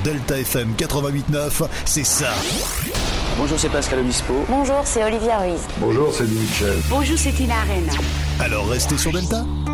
Delta FM 88.9, c'est ça. Bonjour, c'est Pascal Obispo. Bonjour, c'est Olivia Ruiz. Bonjour, c'est Louis Michel. Bonjour, c'est Tina Arena. Alors restez sur Delta.